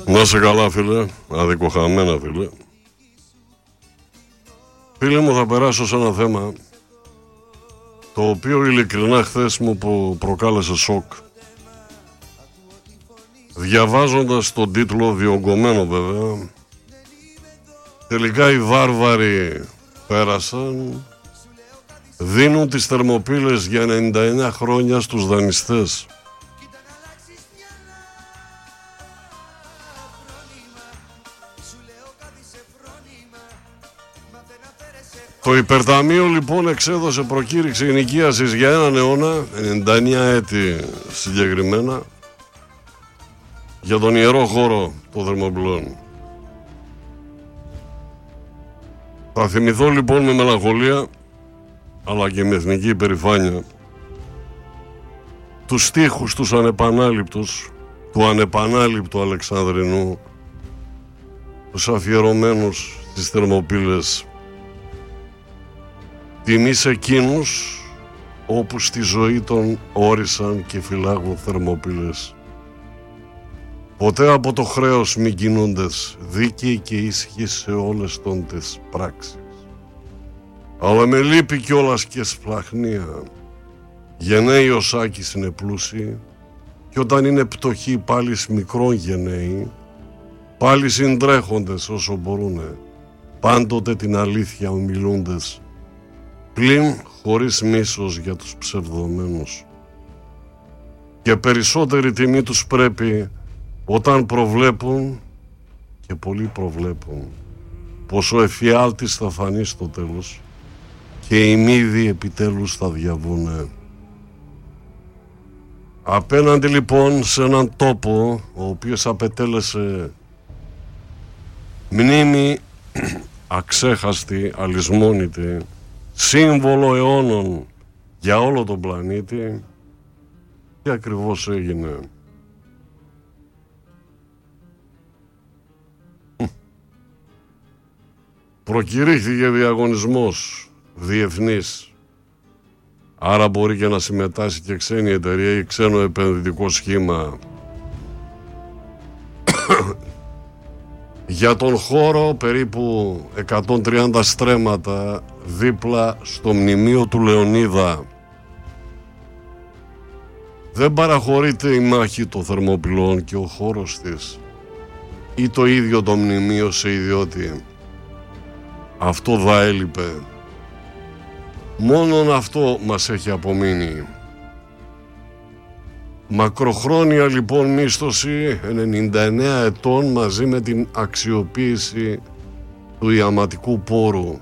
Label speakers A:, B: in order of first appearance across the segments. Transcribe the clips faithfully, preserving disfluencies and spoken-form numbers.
A: Να είσαι καλά, φίλε, αδικοχαμένα, φίλε. Φίλε μου, θα περάσω σε ένα θέμα το οποίο ειλικρινά χθες μου που προκάλεσε σοκ. Διαβάζοντας τον τίτλο, διωγγωμένο βέβαια, τελικά οι βάρβαροι πέρασαν, δίνουν τις θερμοπύλες για ενενήντα εννέα χρόνια στους δανειστές. Το υπερταμείο λοιπόν εξέδωσε προκήρυξη ενοικίασης για έναν αιώνα, ενενήντα εννέα έτη συγκεκριμένα, για τον ιερό χώρο των Θερμοπυλών. Θα θυμηθώ λοιπόν με μελαγχολία, αλλά και με εθνική υπερηφάνεια, τους στίχους τους ανεπανάληπτους του ανεπανάληπτου Αλεξανδρινού, τους αφιερωμένους στις Θερμοπύλες. Τιμής εκείνους όπου στη ζωή των όρισαν και φυλάγουν Θερμοπύλες. Ποτέ από το χρέος μη κινούντες, δίκαιοι και ήσυχοι σε όλες των τις πράξεις. Αλλά με λύπη κιόλας και σφλαχνία, γενναίοι ο Σάκης είναι πλούσιοι, και όταν είναι πτωχοί πάλι μικρόν γενναίοι, πάλι συντρέχοντες όσο μπορούνε, πάντοτε την αλήθεια ομιλούντες, πλην χωρίς μίσος για τους ψευδομένους. Και περισσότερη τιμή τους πρέπει όταν προβλέπουν, και πολλοί προβλέπουν, πως ο εφιάλτης θα φανεί στο τέλος και οι μύδοι επιτέλους θα διαβούνε. Απέναντι λοιπόν σε έναν τόπο ο οποίος απετέλεσε μνήμη αξέχαστη, αλυσμόνητη, σύμβολο αιώνων για όλο τον πλανήτη, τι ακριβώς έγινε? Προκηρύχθηκε διαγωνισμός διεθνής, άρα μπορεί και να συμμετάσχει και ξένη εταιρεία ή ξένο επενδυτικό σχήμα, για τον χώρο περίπου εκατόν τριάντα στρέμματα δίπλα στο μνημείο του Λεωνίδα. Δεν παραχωρείται η μάχη των Θερμοπυλών και ο χώρος της ή το ίδιο το μνημείο σε ιδιώτη. Αυτό θα έλειπε. Μόνον αυτό μας έχει απομείνει. Μακροχρόνια λοιπόν μίσθωση ενενήντα εννέα ετών μαζί με την αξιοποίηση του ιαματικού πόρου.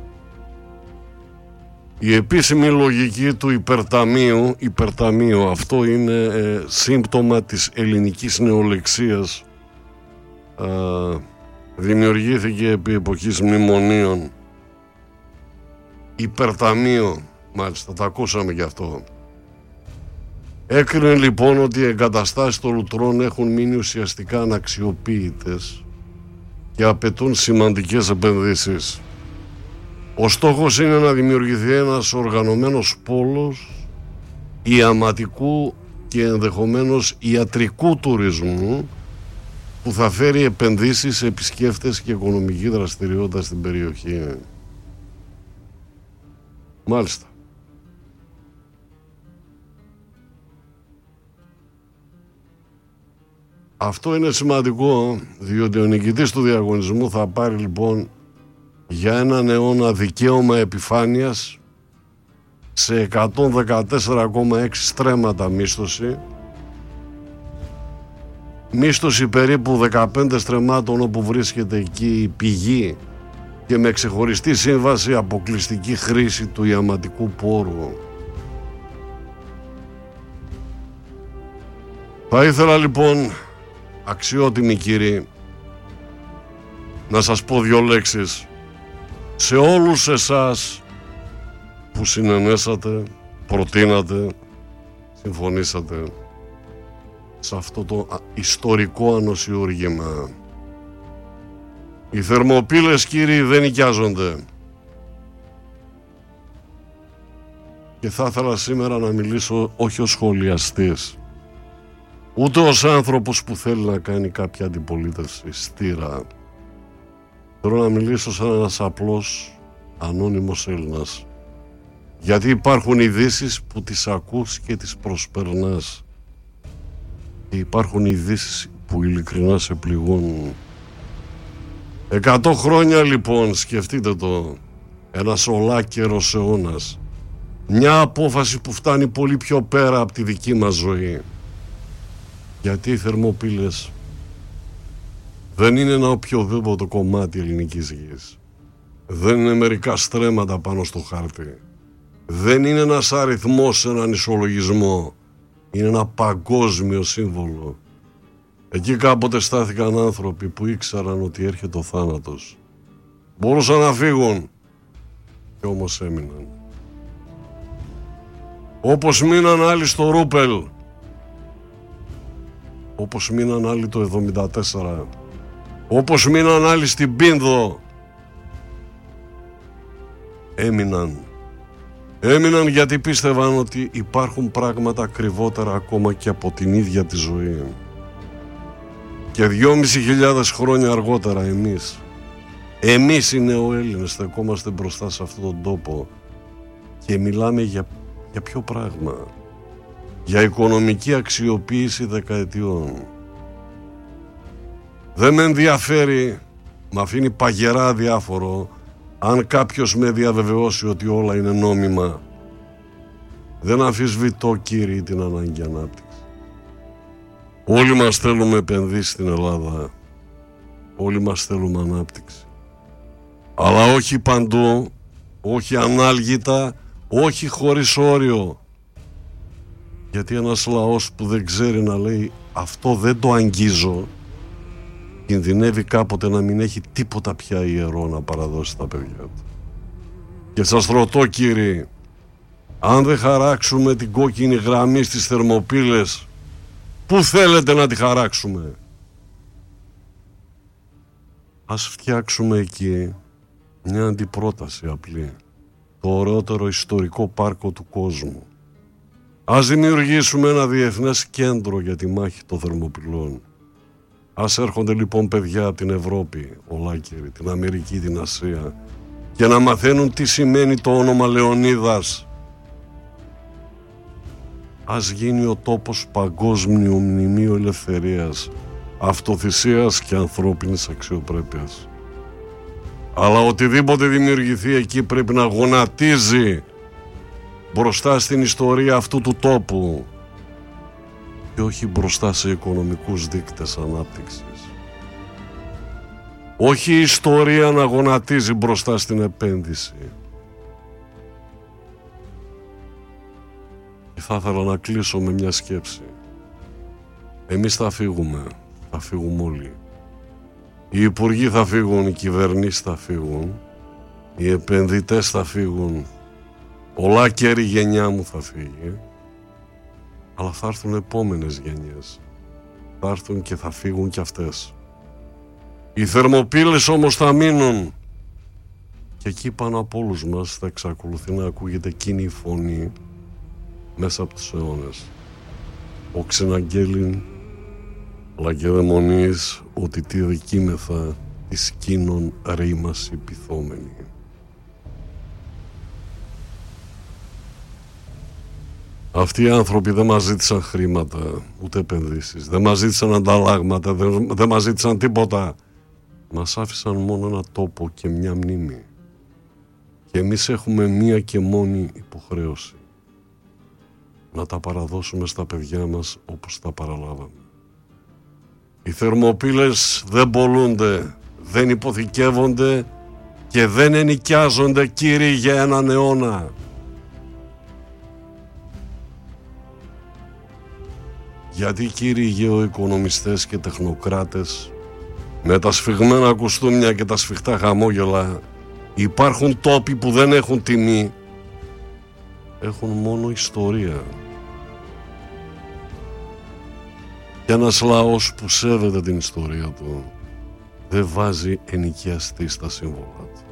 A: Η επίσημη λογική του υπερταμείου, υπερταμείο, αυτό είναι ε, σύμπτωμα της ελληνικής νεολεξίας, ε, δημιουργήθηκε επί εποχής μνημονίων. Υπερταμείο, μάλιστα, τα ακούσαμε κι αυτό. Έκρινε λοιπόν ότι οι εγκαταστάσεις των λουτρών έχουν μείνει ουσιαστικά αναξιοποίητες και απαιτούν σημαντικές επενδύσεις. Ο στόχος είναι να δημιουργηθεί ένας οργανωμένος πόλος ιαματικού και ενδεχομένως ιατρικού τουρισμού που θα φέρει επενδύσεις, επισκέφτες και οικονομική δραστηριότητα στην περιοχή. Μάλιστα. Αυτό είναι σημαντικό, διότι ο νικητής του διαγωνισμού θα πάρει λοιπόν για έναν αιώνα δικαίωμα επιφάνειας σε εκατόν δεκατέσσερα κόμμα έξι στρέμματα μίσθωση, μίσθωση περίπου δεκαπέντε στρεμμάτων όπου βρίσκεται εκεί η πηγή και με ξεχωριστή σύμβαση αποκλειστική χρήση του ιαματικού πόρου. Θα ήθελα λοιπόν, αξιότιμοι κύριοι, να σας πω δύο λέξεις σε όλους εσάς που συνενέσατε, προτείνατε, συμφωνήσατε σε αυτό το ιστορικό ανοσιούργημα. Οι Θερμοπύλες, κύριοι, δεν νοικιάζονται. Και θα ήθελα σήμερα να μιλήσω όχι ως σχολιαστής, ούτε ως άνθρωπος που θέλει να κάνει κάποια αντιπολίτευση στήρα. Θέλω να μιλήσω σαν ένας απλός ανώνυμος Έλληνας, γιατί υπάρχουν ειδήσεις που τις ακούς και τις προσπερνάς και υπάρχουν ειδήσεις που ειλικρινά σε πληγώνουν. Εκατό χρόνια λοιπόν, σκεφτείτε το, ένας ολάκερος αιώνας, μια απόφαση που φτάνει πολύ πιο πέρα από τη δική μας ζωή. Γιατί οι θερμοπύλες δεν είναι ένα οποιοδήποτε κομμάτι ελληνικής γης. Δεν είναι μερικά στρέμματα πάνω στο χάρτη. Δεν είναι ένας αριθμός σε έναν ισολογισμό. Είναι ένα παγκόσμιο σύμβολο. Εκεί κάποτε στάθηκαν άνθρωποι που ήξεραν ότι έρχεται ο θάνατος. Μπορούσαν να φύγουν και όμως έμειναν. Όπως μείναν άλλοι στο Ρούπελ, όπως μείναν άλλοι το εβδομήντα τέσσερα, όπως μείναν άλλοι στην Πίνδο. Έμειναν. Έμειναν γιατί πίστευαν ότι υπάρχουν πράγματα ακριβότερα ακόμα και από την ίδια τη ζωή. Και δυόμισι χιλιάδες χρόνια αργότερα εμείς, εμείς οι νεοέλληνες στεκόμαστε μπροστά σε αυτόν τον τόπο και μιλάμε για, για ποιο πράγμα? Για οικονομική αξιοποίηση δεκαετιών. Δεν με ενδιαφέρει, μ' αφήνει παγερά αδιάφορο αν κάποιος με διαβεβαιώσει ότι όλα είναι νόμιμα. Δεν αμφισβητώ, κύριοι, την ανάγκη ανάπτυξη. Όλοι μας θέλουμε επενδύσεις στην Ελλάδα. Όλοι μας θέλουμε ανάπτυξη. Αλλά όχι παντού, όχι ανάλγητα, όχι χωρίς όριο. Γιατί ένας λαός που δεν ξέρει να λέει αυτό δεν το αγγίζω, κινδυνεύει κάποτε να μην έχει τίποτα πια ιερό να παραδώσει στα παιδιά του. Και σας ρωτώ, κύριοι, αν δεν χαράξουμε την κόκκινη γραμμή στις Θερμοπύλες, πού θέλετε να τη χαράξουμε? Ας φτιάξουμε εκεί μια αντιπρόταση απλή, το ωραιότερο ιστορικό πάρκο του κόσμου. Ας δημιουργήσουμε ένα διεθνές κέντρο για τη μάχη των Θερμοπυλών. Ας έρχονται λοιπόν παιδιά από την Ευρώπη, ολάκερη, την Αμερική, την Ασία, και να μαθαίνουν τι σημαίνει το όνομα Λεωνίδας. Ας γίνει ο τόπος παγκόσμιου μνημείου ελευθερίας, αυτοθυσίας και ανθρώπινης αξιοπρέπειας. Αλλά οτιδήποτε δημιουργηθεί εκεί πρέπει να γονατίζει μπροστά στην ιστορία αυτού του τόπου και όχι μπροστά σε οικονομικούς δείκτες ανάπτυξης. Όχι η ιστορία να γονατίζει μπροστά στην επένδυση. Και θα ήθελα να κλείσω με μια σκέψη. Εμείς θα φύγουμε, θα φύγουμε όλοι. Οι υπουργοί θα φύγουν, οι κυβερνήσεις θα φύγουν, οι επενδυτές θα φύγουν, ολάκερη γενιά μου θα φύγει, αλλά θα έρθουν επόμενες γενιές. Θα έρθουν και θα φύγουν κι αυτές. Οι Θερμοπύλες όμως θα μείνουν. Και εκεί πάνω από όλους μας θα εξακολουθεί να ακούγεται εκείνη η φωνή μέσα από τους αιώνες. Ο ξεναγγέλην λαγεδαιμονής ότι τη δικήμεθα της κείνων ρήμαση πειθόμενη. Αυτοί οι άνθρωποι δεν μας ζήτησαν χρήματα, ούτε επενδύσεις, δεν μας ζήτησαν ανταλλάγματα, δεν, δεν μας ζήτησαν τίποτα. Μας άφησαν μόνο ένα τόπο και μια μνήμη. Και εμείς έχουμε μία και μόνη υποχρέωση. Να τα παραδώσουμε στα παιδιά μας όπως τα παραλάβαμε. Οι Θερμοπύλες δεν πωλούνται, δεν υποθηκεύονται και δεν ενοικιάζονται, κύριοι, για έναν αιώνα. Γιατί, κύριοι γεωοικονομιστές και τεχνοκράτες, με τα σφιγμένα κουστούμια και τα σφιχτά χαμόγελα, υπάρχουν τόποι που δεν έχουν τιμή, έχουν μόνο ιστορία. Και ένας λαός που σέβεται την ιστορία του δεν βάζει ενοικιαστή στα σύμβολα του.